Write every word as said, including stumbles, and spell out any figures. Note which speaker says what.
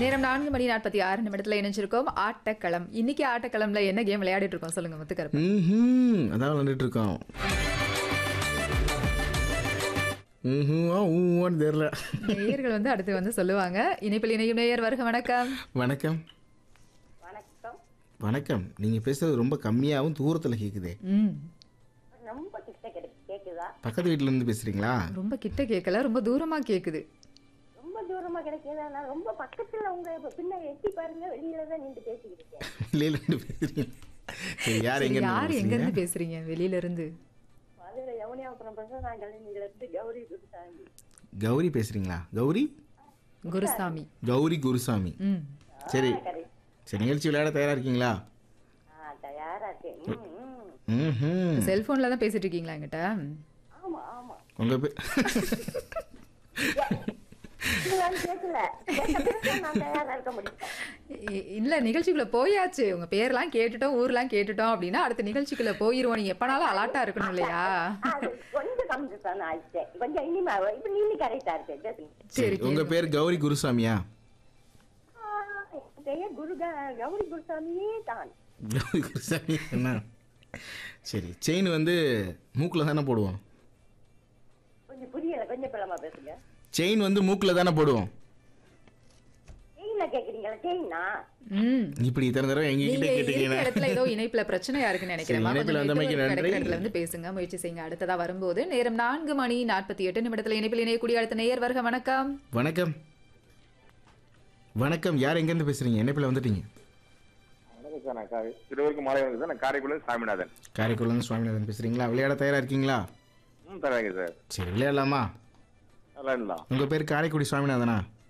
Speaker 1: நேரம் நான்கு மணி நாற்பத்தி ஆறு நிமிடத்துல இணைஞ்சிருக்கோம் ஆட்டக்களம். இன்னைக்கு ஆட்டக்களம்ல என்ன கேம் விளையாடிட்டு இருக்கோம் சொல்லுங்க முத்துக்கருப்பு.
Speaker 2: ம்ஹும் அதான் விளையாண்டுட்டு இருக்கோம். ம்ஹும் தெரியல.
Speaker 1: நேயர்கள் வந்து அடுத்து வந்து சொல்லுவாங்க. இணைப்பில் இணையும் நேயர் வருக. வணக்கம்.
Speaker 2: வணக்கம்.
Speaker 3: வணக்கம்.
Speaker 2: வணக்கம். நீங்க பேசுறது ரொம்ப கம்மியாவும் தூரத்துல கேக்குதே.
Speaker 1: ம்
Speaker 3: ரொம்ப கிட்ட கே- கேக்குதா?
Speaker 2: பக்கத்து வீட்டுல இருந்து பேசுறீங்களா?
Speaker 1: ரொம்ப கிட்ட கேட்கல, ரொம்ப தூரமா கேக்குது.
Speaker 3: ரொம்ப தூரமா கிடைக்குதா? நான் ரொம்ப பக்கத்துல உங்க இப்ப பின்ன எட்டி பாருங்க, வெளியில தான் நின்று பேசிக்கிட்டு இருக்கேன்.
Speaker 2: வெளியில இருந்து பேசுறீங்க. சரி, யார் எங்க
Speaker 1: சரி,
Speaker 2: இருந்து
Speaker 1: யார் எங்க
Speaker 2: பேசுறீங்க?
Speaker 1: இருந்து பேசுறீங்க? வெளியில இருந்து.
Speaker 3: மதுரை யமுனியாபுரம் பேசுறேன். நான் கலைஞர்ல இருந்து கௌரி குருசாமி.
Speaker 2: கௌரி பேசுறீங்களா? கௌரி
Speaker 1: குருசாமி.
Speaker 2: கௌரி குருசாமி.
Speaker 1: ம்
Speaker 2: சரி
Speaker 3: ஆ, correct.
Speaker 2: சரி, நிகழ்ச்சி விளையாட தயாரா இருக்கீங்களா?
Speaker 3: ஆ, தயாரா இருக்கேன். ம், ம்.
Speaker 2: ம்ஹும்.
Speaker 1: செல்போன்ல தான் பேசிட்டு இருக்கீங்களா என்கிட்ட?
Speaker 3: ஆமா ஆமா.
Speaker 2: உங்க பே
Speaker 3: இதுதான் கேட்கல. கேட்ட பிறகு நான் தயாரா இருக்க முடியும்.
Speaker 1: இ- இல்ல, நிகழ்ச்சிக்குள்ள போயாச்சு. உங்க பேர்லாம் கேட்டுட்டோம், ஊர்லாம் கேட்டுட்டோம் அப்படின்னா அடுத்த நிகழ்ச்சிக்குள்ள போயிருவோம். நீங்க எப்பனாலும் அலாட்டா இருக்கணும் இல்லையா?
Speaker 3: அது கொஞ்சம் கம்மி தான் ஆயிடுச்சேன். கொஞ்சம் இனிமே இப்ப நீங்க கரெக்டா இருக்கு. பேசுங்க.
Speaker 2: சரி, உங்க பேர் கௌரி குருசாமியா?
Speaker 3: ஆ, என் பெயர் குரு க- கௌரி குருசாமியே தான்.
Speaker 2: கௌரி குருசாமி என்ன? சரி, செயின் வந்து மூக்குல தானே போடுவோம்?
Speaker 3: கொஞ்சம் புரியல, கொஞ்சம் பிள்ளமா பேசுங்க.
Speaker 2: செயின் வந்து மூக்குல தானே போடுவோம்?
Speaker 3: செயின்ல கேக்குறீங்களா? செயினா?
Speaker 1: ம்
Speaker 2: இப்படி இத்தனை தடவை எங்ககிட்ட
Speaker 1: நீங்க இருக்க
Speaker 2: கேட்டீங்கன்னா
Speaker 1: இடத்துல ஏதோ இணைப்புல பிரச்சனையா இருக்குன்னு நினைக்கிறேன்.
Speaker 2: சரி, இணைப்புல வந்தமைக்கு நன்றி.
Speaker 1: இடத்துல வந்து பேசுங்க, முயற்சி செய்யுங்க. அடுத்ததா வரும்போது நேரம் நான்கு மணி நாற்பத்தி எட்டு நிமிடத்துல இணைப்பில் இணையக்கூடிய அடுத்த நேயர் வருக. வணக்கம்.
Speaker 2: வணக்கம். வணக்கம். யார் எங்க இருந்து பேசுறீங்க? இணைப்புல வந்துட்டீங்க.
Speaker 4: வணக்கம் சார். நான் காரை இருவருக்கும் மாலை வணக்கம் சார். நான் காரைக்குள்ள சாமிநாதன்.
Speaker 2: காரைக்குள்ள சுவாமிநாதன் பேசுறீங்களா? விளையாட தயாரா இருக்கீங்களா?
Speaker 4: ம் தராங்க சார்.
Speaker 2: சரி, விளையாடலாமா?
Speaker 4: நல்லா இருந்தா.
Speaker 2: உங்க பேர் காரைக்குடி சுவாமிநாதனா?